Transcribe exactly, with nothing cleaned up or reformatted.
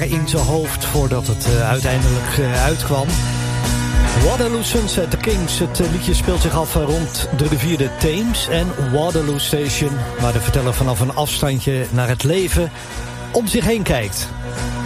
in zijn hoofd voordat het uh, uiteindelijk uh, uitkwam. Waterloo Sunset, The Kings. Het uh, liedje speelt zich af uh, rond de rivier de Theems en Waterloo Station, waar de verteller vanaf een afstandje naar het leven om zich heen kijkt.